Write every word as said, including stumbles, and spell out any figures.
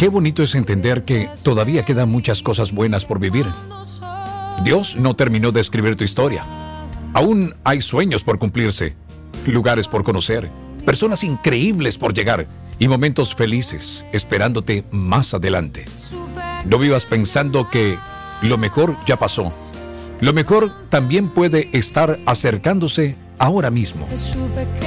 Qué bonito es entender que todavía quedan muchas cosas buenas por vivir. Dios no terminó de escribir tu historia. Aún hay sueños por cumplirse, lugares por conocer, personas increíbles por llegar y momentos felices esperándote más adelante. No vivas pensando que lo mejor ya pasó. Lo mejor también puede estar acercándose ahora mismo.